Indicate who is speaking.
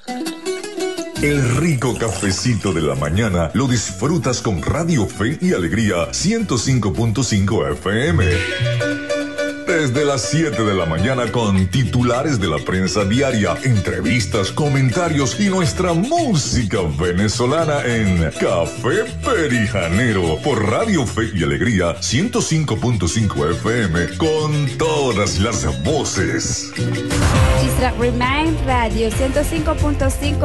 Speaker 1: El rico cafecito de la mañana lo disfrutas con Radio Fe y Alegría 105.5 FM. Desde las 7 de la mañana con titulares de la prensa diaria, entrevistas, comentarios y nuestra música venezolana en Café Perijanero por Radio Fe y Alegría 105.5 FM con todas las voces.
Speaker 2: Isra Remain Radio 105.5